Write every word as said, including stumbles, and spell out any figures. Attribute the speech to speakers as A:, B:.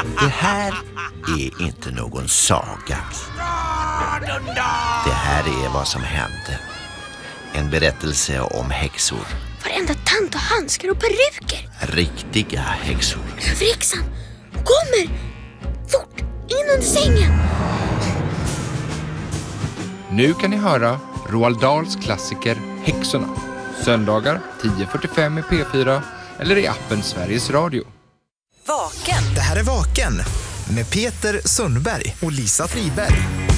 A: Det här är inte någon saga. Det här är vad som hände. En berättelse om häxor.
B: Varenda tant och handskar och peruker.
A: Riktiga häxor.
B: Överhäxan kommer! Fort, in under sängen!
C: Nu kan ni höra Roald Dahls klassiker Häxorna. Söndagar tio fyrtiofem i P fyra eller i appen Sveriges Radio.
D: Vaken.
E: Det här är Vaken med Peter Sundberg och Lisa Friberg.